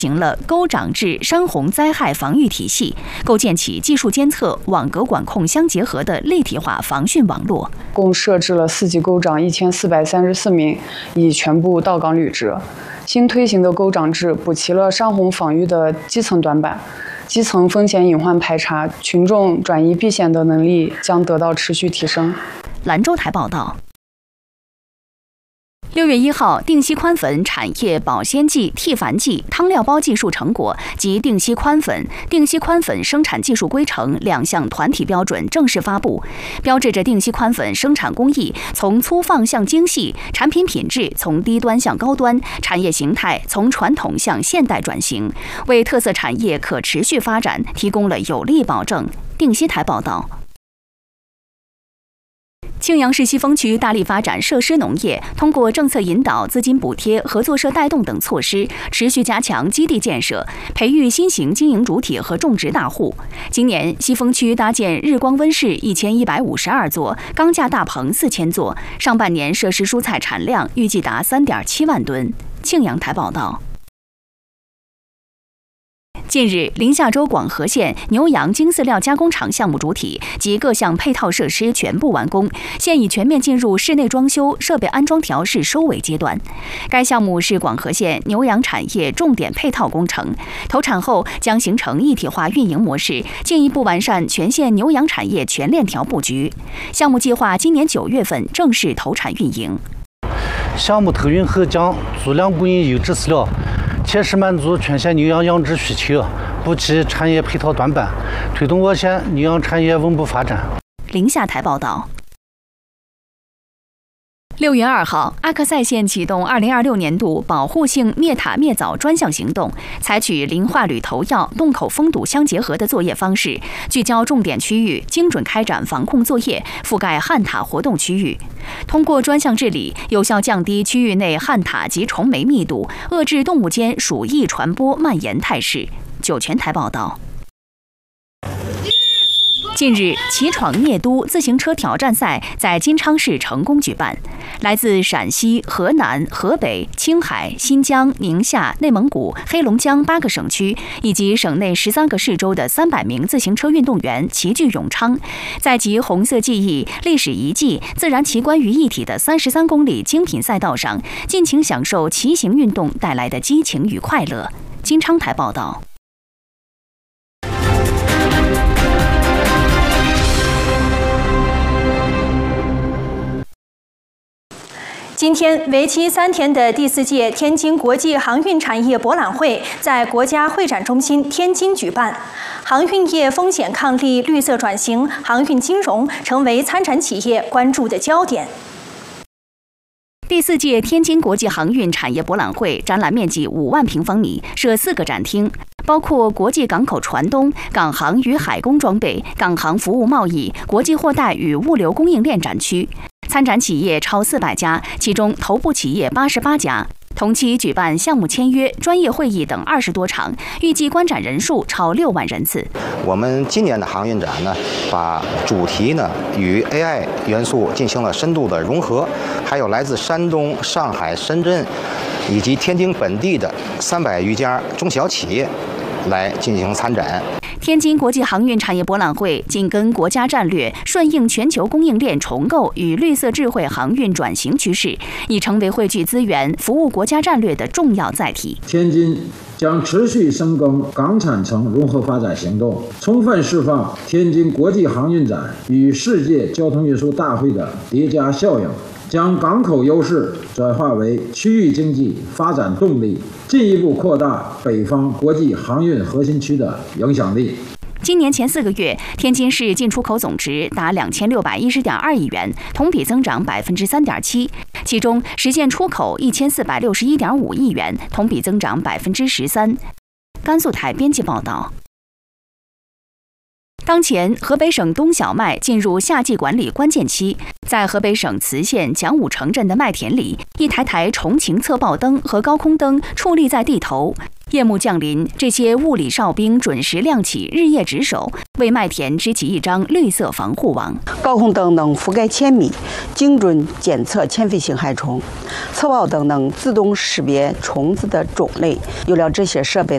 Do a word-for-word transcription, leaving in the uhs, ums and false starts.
行了沟长制山洪灾害防御体系，构建起技术监测、网格管控相结合的立体化防汛网络。 共设置了四级沟长一千四百三十四名，已全部到岗履职。新推行的沟长制补齐了山洪防御的基层短板，基层风险隐患排查、群众转移避险的能力将得到持续提升。 兰州台报道。六月一号，定西宽粉产业保鲜剂、替凡剂、汤料包技术成果及定西宽粉、定西宽粉生产技术规程两项团体标准正式发布，标志着定西宽粉生产工艺从粗放向精细，产品品质从低端向高端，产业形态从传统向现代转型，为特色产业可持续发展提供了有力保证。定西台报道。庆阳市西峰区大力发展设施农业，通过政策引导、资金补贴、合作社带动等措施，持续加强基地建设，培育新型经营主体和种植大户。今年，西峰区搭建日光温室一千一百五十二座，钢架大棚四千座。上半年设施蔬菜产量预计达三点七万吨。庆阳台报道。近日，临夏州广河县牛羊精饲料加工厂项目主体及各项配套设施全部完工，现已全面进入室内装修、设备安装调试收尾阶段。该项目是广河县牛羊产业重点配套工程，投产后将形成一体化运营模式，进一步完善全县牛羊产业全链条布局。项目计划今年九月份正式投产运营。 项目投运后将足量供应优质饲料，切实满足全县牛羊养殖需求，补齐产业配套短板，推动我县牛羊产业稳步发展。 临夏台报道。六月二号，阿克塞县启动二零二六年度保护性灭塔灭藻专项行动，采取磷化铝投药、洞口封堵相结合的作业方式，聚焦重点区域，精准开展防控作业，覆盖旱塔活动区域。通过专项治理，有效降低区域内旱塔及虫媒密度，遏制动物间鼠疫传播蔓延态势。酒泉台报道。近日，骑闯聂都自行车挑战赛在金昌市成功举办。来自陕西、河南、河北、青海、新疆、宁夏、内蒙古、黑龙江八个省区以及省内十三个市州的三百名自行车运动员齐聚永昌，在集红色记忆、历史遗迹、自然奇观于一体的三十三公里精品赛道上，尽情享受骑行运动带来的激情与快乐。金昌台报道。 今天，为期三天的第四届天津国际航运产业博览会在国家会展中心天津举办。航运业风险抗力、绿色转型、航运金融成为参展企业关注的焦点。 第四届天津国际航运产业博览会展览面积五万平方米，设四个展厅，包括国际港口船东、港航与海工装备、港航服务贸易、国际货代与物流供应链展区。参展企业超四百家，其中头部企业八十八家。同期举办项目签约、专业会议等二十多场，预计观展人数超六万人次。 我们今年的航运展呢，把主题呢与 A I 元素进行了深度的融合，还有来自山东、上海、深圳以及天津本地的三百余家中小企业来进行参展。 天津国际航运产业博览会紧跟国家战略，顺应全球供应链重构与绿色智慧航运转型趋势，已成为汇聚资源、服务国家战略的重要载体。 天津将持续深耕港产城融合发展行动，充分释放天津国际航运展与世界交通运输大会的叠加效应，将港口优势转化为区域经济发展动力，进一步扩大北方国际航运核心区的影响力。 今年前四个月，天津市进出口总值达两千六百一十点二亿元，同比增长百分之三点七，其中实现出口一千四百六十一点五亿元，同比增长百分之十三。甘肃台编辑报道。当前，河北省冬小麦进入夏季管理关键期。在河北省磁县蒋武城镇的麦田里，一台台重擎测报灯和高空灯矗立在地头。夜幕降临，这些物理哨兵准时亮起，日夜值守，为麦田织起一张绿色防护网。 高空灯能覆盖千米，精准检测迁飞性害虫；测报灯能自动识别虫子的种类。有了这些设备，